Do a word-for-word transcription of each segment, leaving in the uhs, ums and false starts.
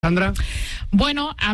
Sandra. Bueno, a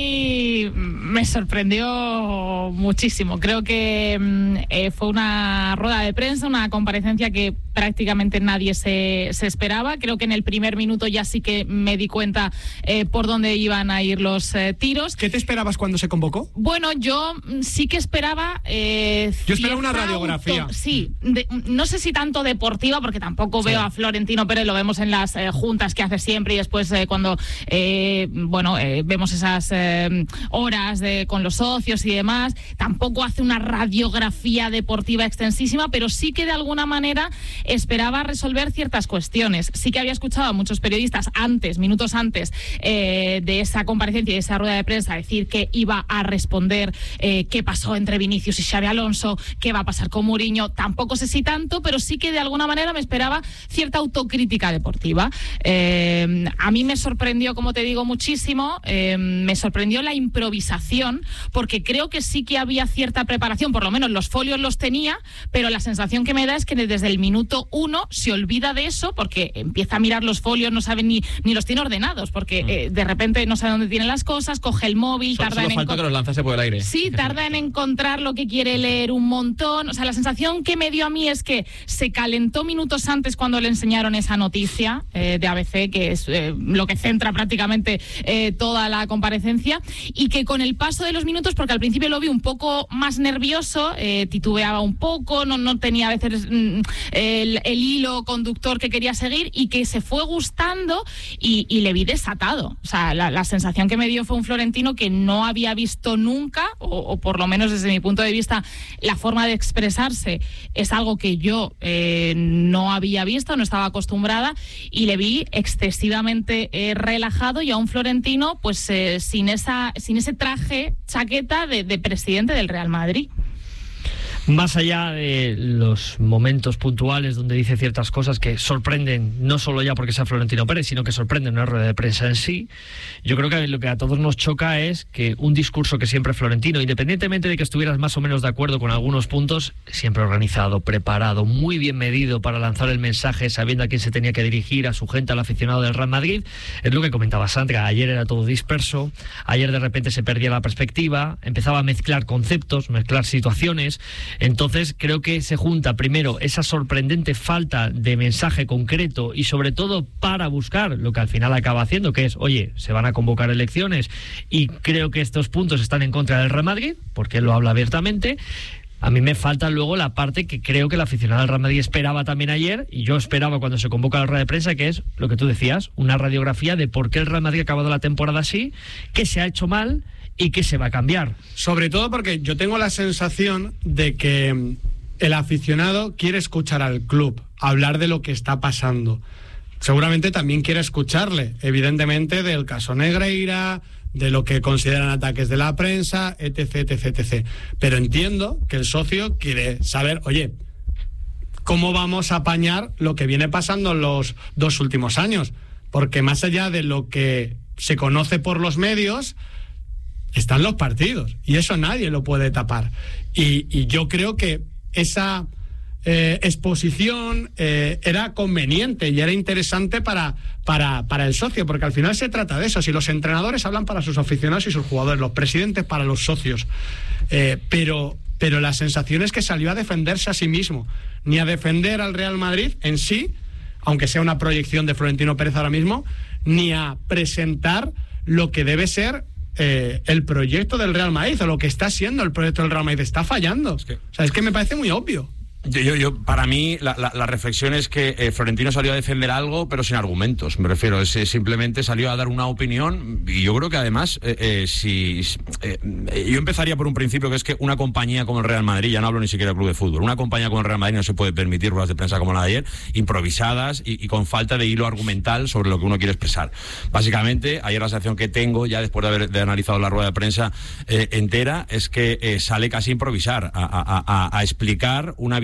mí me sorprendió muchísimo. Creo que eh, fue una rueda de prensa, una comparecencia que prácticamente nadie se, se esperaba. Creo que en el primer minuto ya sí que me di cuenta eh, por dónde iban a ir los eh, tiros. ¿Qué te esperabas cuando se convocó? Bueno, yo sí que esperaba... Eh, yo esperaba una radiografía. Auto, sí, de, no sé si tanto deportiva, porque tampoco sí. veo a Florentino Pérez, lo vemos en las eh, juntas que hace siempre y después eh, cuando... Eh, Eh, bueno, eh, vemos esas eh, horas de, con los socios y demás. Tampoco hace una radiografía deportiva extensísima, pero sí que de alguna manera esperaba resolver ciertas cuestiones. Sí que había escuchado a muchos periodistas antes, minutos antes eh, de esa comparecencia y de esa rueda de prensa, decir que iba a responder eh, qué pasó entre Vinicius y Xabi Alonso, qué va a pasar con Mourinho. Tampoco sé si tanto, pero sí que de alguna manera me esperaba cierta autocrítica deportiva. Eh, a mí me sorprendió, como te digo, muchísimo, eh, me sorprendió la improvisación, porque creo que sí que había cierta preparación, por lo menos los folios los tenía, pero la sensación que me da es que desde el minuto uno se olvida de eso, porque empieza a mirar los folios, no sabe ni, ni los tiene ordenados, porque eh, de repente no sabe dónde tienen las cosas, coge el móvil, solo, tarda solo en falta enco- que los lanzase por el aire. Sí, tarda en encontrar lo que quiere leer un montón. O sea, la sensación que me dio a mí es que se calentó minutos antes cuando le enseñaron esa noticia eh, de A B C, que es eh, lo que centra prácticamente Eh, toda la comparecencia, y que con el paso de los minutos, porque al principio lo vi un poco más nervioso, eh, titubeaba un poco, no, no tenía a veces mm, el, el hilo conductor que quería seguir, y que se fue gustando y, y le vi desatado. O sea, la, la sensación que me dio fue un Florentino que no había visto nunca, o, o por lo menos desde mi punto de vista, la forma de expresarse es algo que yo eh, no había visto, no estaba acostumbrada, y le vi excesivamente eh, relajado, y a un Florentino pues eh, sin esa sin ese traje, chaqueta de, de presidente del Real Madrid. Más allá de los momentos puntuales donde dice ciertas cosas que sorprenden, no solo ya porque sea Florentino Pérez, sino que sorprenden una rueda de prensa en sí, yo creo que lo que a todos nos choca es que un discurso que siempre Florentino, independientemente de que estuvieras más o menos de acuerdo con algunos puntos, siempre organizado, preparado, muy bien medido para lanzar el mensaje, sabiendo a quién se tenía que dirigir, a su gente, al aficionado del Real Madrid, es lo que comentaba Sandra. Ayer era todo disperso, ayer de repente se perdía la perspectiva, empezaba a mezclar conceptos, mezclar situaciones. Entonces creo que se junta primero esa sorprendente falta de mensaje concreto y sobre todo para buscar lo que al final acaba haciendo, que es, oye, se van a convocar elecciones y creo que estos puntos están en contra del Real Madrid, porque él lo habla abiertamente. A mí me falta luego la parte que creo que el aficionado del Real Madrid esperaba también ayer, y yo esperaba cuando se convoca la rueda de prensa, que es lo que tú decías, una radiografía de por qué el Real Madrid ha acabado la temporada así, qué se ha hecho mal y qué se va a cambiar. Sobre todo porque yo tengo la sensación de que el aficionado quiere escuchar al club, hablar de lo que está pasando. Seguramente también quiere escucharle, evidentemente, del caso Negreira, de lo que consideran ataques de la prensa, etc, etc, etcétera. Pero entiendo que el socio quiere saber, oye, ¿cómo vamos a apañar lo que viene pasando en los dos últimos años? Porque más allá de lo que se conoce por los medios, están los partidos, y eso nadie lo puede tapar. Y, y yo creo que esa eh, exposición eh, era conveniente y era interesante para, para, para el socio, porque al final se trata de eso. Si los entrenadores hablan para sus aficionados y sus jugadores, los presidentes para los socios, eh, pero, pero la sensación es que salió a defenderse a sí mismo, ni a defender al Real Madrid en sí, aunque sea una proyección de Florentino Pérez ahora mismo, ni a presentar lo que debe ser Eh, el proyecto del Real Madrid, o lo que está siendo el proyecto del Real Madrid. Está fallando. Es que, o sea, es que me parece muy obvio. Yo, yo, yo para mí, la, la, la reflexión es que eh, Florentino salió a defender algo, pero sin argumentos. Me refiero, es, eh, simplemente salió a dar una opinión, y yo creo que además, eh, eh, si eh, yo empezaría por un principio, que es que una compañía como el Real Madrid, ya no hablo ni siquiera del club de fútbol, una compañía como el Real Madrid no se puede permitir ruedas de prensa como la de ayer, improvisadas y, y con falta de hilo argumental sobre lo que uno quiere expresar. Básicamente, ayer la sensación que tengo, ya después de haber de analizado la rueda de prensa eh, entera, es que eh, sale casi a improvisar, a, a, a, a explicar una visión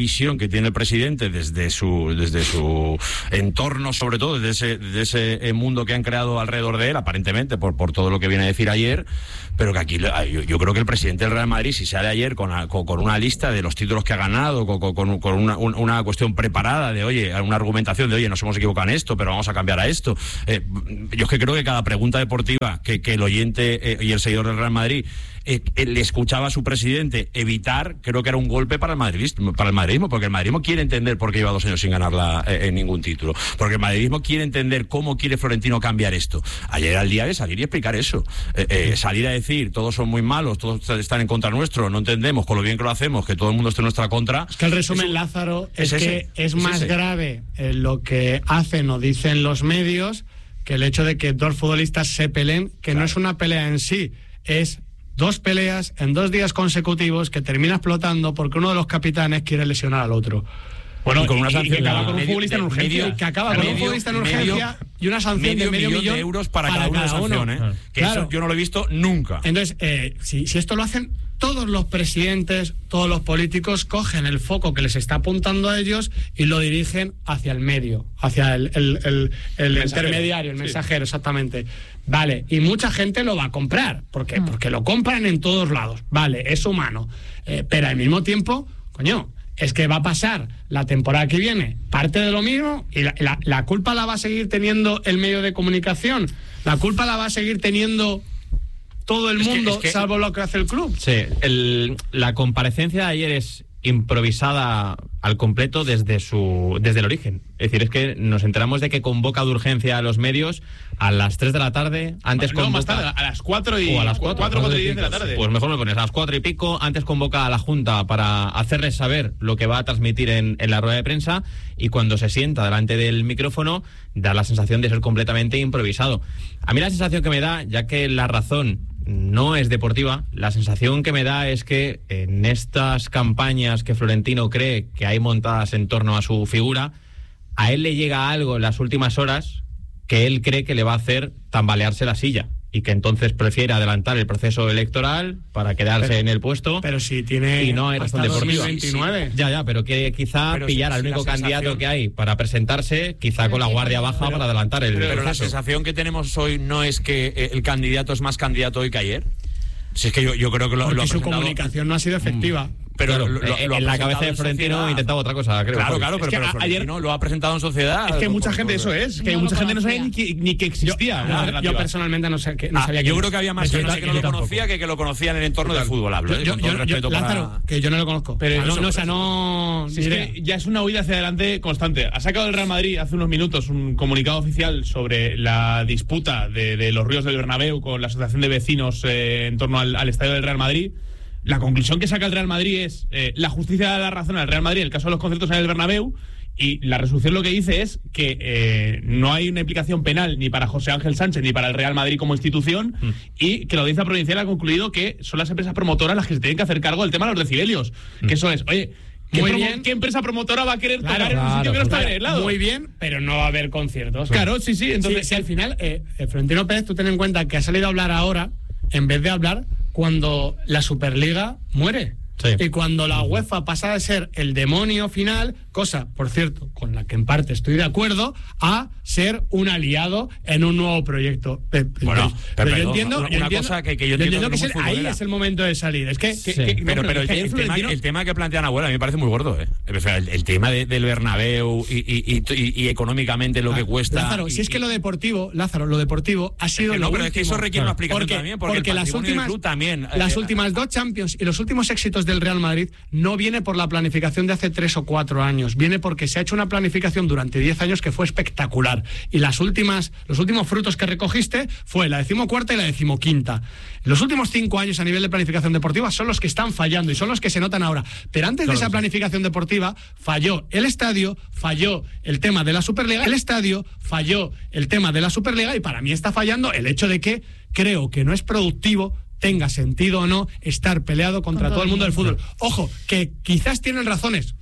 visión que tiene el presidente desde su desde su entorno, sobre todo desde ese, desde ese mundo que han creado alrededor de él, aparentemente por, por todo lo que viene a decir ayer, pero que aquí yo, yo creo que el presidente del Real Madrid, si sale ayer con, con, con una lista de los títulos que ha ganado, con, con, con una, una cuestión preparada de, oye, una argumentación de, oye, nos hemos equivocado en esto, pero vamos a cambiar a esto, eh, yo es que creo que cada pregunta deportiva que, que el oyente eh, y el seguidor del Real Madrid Eh, le escuchaba a su presidente evitar, creo que era un golpe para el madridismo, para el madridismo, porque el madridismo quiere entender por qué lleva dos años sin ganarla eh, en ningún título, porque el madridismo quiere entender cómo quiere Florentino cambiar esto. Ayer era el día de salir y explicar eso, eh, eh, salir a decir todos son muy malos, todos están en contra nuestro, no entendemos con lo bien que lo hacemos que todo el mundo esté en nuestra contra. Es que el resumen, es, Lázaro, es, es que es, es más ese. grave eh, lo que hacen o dicen los medios que el hecho de que dos futbolistas se peleen, que claro. No es una pelea en sí, es dos peleas en dos días consecutivos que termina explotando porque uno de los capitanes quiere lesionar al otro. Bueno, y con y, una sanción y que acaba con un medio, futbolista en urgencia. Medio, que acaba con un futbolista en urgencia medio, y una sanción medio de medio millón, millón de euros para, para cada una de sanción, ¿eh? Que claro. Eso yo no lo he visto nunca. Entonces, eh, si, si esto lo hacen todos los presidentes, todos los políticos, cogen el foco que les está apuntando a ellos y lo dirigen hacia el medio, hacia el, el, el, el, el intermediario, el sí. mensajero, exactamente. Vale, y mucha gente lo va a comprar. ¿Por qué? Porque lo compran en todos lados. Vale, es humano. Eh, pero al mismo tiempo, coño, es que va a pasar la temporada que viene parte de lo mismo y la, la, la culpa la va a seguir teniendo el medio de comunicación. La culpa la va a seguir teniendo todo el mundo, es que, es que, salvo lo que hace el club. Sí, el, la comparecencia de ayer es improvisada al completo desde su desde el origen. Es decir, es que nos enteramos de que convoca de urgencia a los medios a las tres de la tarde, antes no, convoca... más tarde, a las cuatro y... O a las cuatro, cuatro, cuatro y diez de la tarde. Pues mejor me pones a las cuatro y pico, antes convoca a la Junta para hacerles saber lo que va a transmitir en, en la rueda de prensa, y cuando se sienta delante del micrófono da la sensación de ser completamente improvisado. A mí la sensación que me da, ya que la razón no es deportiva, la sensación que me da es que en estas campañas que Florentino cree que hay montadas en torno a su figura, a él le llega algo en las últimas horas que él cree que le va a hacer tambalearse la silla, y que entonces prefiere adelantar el proceso electoral para quedarse pero, en el puesto. Pero si tiene y no hay razón deportiva. dos mil veintinueve. Sí, sí. Ya, ya, pero que quizá pero pillar si, al si único sensación... candidato que hay para presentarse, quizá con la guardia baja pero, para adelantar el pero, proceso. Pero la sensación que tenemos hoy no es que el candidato es más candidato hoy que ayer. Si es que yo, yo creo que lo, Porque lo ha su presentado... comunicación no ha sido efectiva. Pero claro, lo, lo, en lo la cabeza de Florentino intentaba otra cosa, creo. Claro, claro, es pero, que pero a, Florentino ayer lo ha presentado en sociedad. Es que mucha por, gente, por, eso es, que no mucha lo gente no sabía conocía. ni que, ni que existía. Yo, yo, yo personalmente no, sé que, no ah, sabía yo quién creo que había más yo, gente yo, que no lo tampoco. conocía que que lo conocía en el entorno Total. del fútbol. Hablo, yo, eh, yo, con todo el yo, respeto para... Lázaro, que yo no lo conozco. Pero ah, no, eso, no, o sea, no... Si es que ya es una huida hacia adelante constante. Ha sacado el Real Madrid hace unos minutos un comunicado oficial sobre la disputa de, de los ríos del Bernabéu con la asociación de vecinos eh, en torno al, al estadio del Real Madrid. La conclusión que saca el Real Madrid es eh, la justicia da la razón al Real Madrid en el caso de los conciertos en el Bernabéu, y la resolución lo que dice es que eh, no hay una implicación penal ni para José Ángel Sánchez ni para el Real Madrid como institución, mm. y que la audiencia provincial ha concluido que son las empresas promotoras las que se tienen que hacer cargo del tema de los decibelios. Mm. Que eso es, oye... ¿Qué, Muy promo- bien. ¿Qué empresa promotora va a querer Claro, tocar en un claro, sitio que no está Claro, en el lado? muy bien, pero no va a haber conciertos. Claro, sí, sí. Entonces, Sí, sí, al final, eh, eh, Florentino Pérez, tú ten en cuenta que ha salido a hablar ahora, en vez de hablar cuando la Superliga muere. Sí. Y cuando la UEFA pasa de ser el demonio final, cosa, por cierto, con la que en parte estoy de acuerdo, a ser un aliado en un nuevo proyecto. Bueno, pero pero yo entiendo, una, yo una entiendo, cosa que, que yo yo entiendo, entiendo que, que es el, ahí es el momento de salir. Es que, Sí. que- que- Pero, no, pero el, es que el, tema, Florentino- el tema que plantean Abuela a mí me parece muy gordo, ¿eh? El, el tema de, del Bernabéu y, y, y, y, y económicamente lo que cuesta. Lázaro, y, si es que y, lo deportivo, Lázaro, lo deportivo ha sido que lo no, pero último. es que eso requiere una explicación porque, también, porque, porque el las patrimonio del últimas club también. las eh, últimas dos Champions y los últimos éxitos del Real Madrid no viene por la planificación de hace tres o cuatro años, viene porque se ha hecho una planificación durante diez años que fue espectacular, y las últimas los últimos frutos que recogiste fue la decimocuarta y la decimoquinta. Los últimos cinco años a nivel de planificación deportiva son los que están fallando y son los que se notan ahora, pero antes de esa planificación deportiva falló el estadio, falló el tema de la Superliga, el estadio falló el tema de la Superliga, y para mí está fallando el hecho de que creo que no es productivo, tenga sentido o no, estar peleado contra Con todo, todo el mundo del el mundo. fútbol. Ojo, que quizás tienen razones,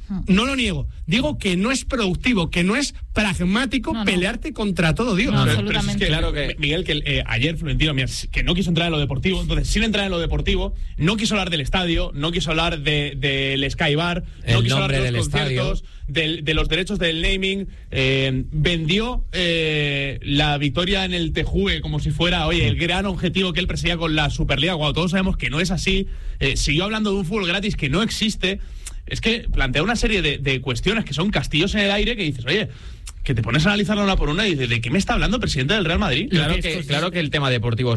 No lo niego. Digo que no es productivo, que no es pragmático no, no. pelearte contra todo Dios. No, pero, absolutamente. Pero es que, claro que, Miguel, que eh, ayer Florentino, mira, que no quiso entrar en lo deportivo, entonces sin entrar en lo deportivo, no quiso hablar del estadio, no quiso hablar del de, de Sky Bar, el no quiso hablar de los conciertos, del, de los derechos del naming, eh, vendió eh, la victoria en el Tejue como si fuera, oye, el gran objetivo que él perseguía con la Superliga, cuando todos sabemos que no es así. Eh, siguió hablando de un fútbol gratis que no existe. Es que plantea una serie de, de cuestiones que son castillos en el aire que dices, oye, que te pones a analizarla una por una y dices, ¿de qué me está hablando el presidente del Real Madrid? Claro que, claro que el tema deportivo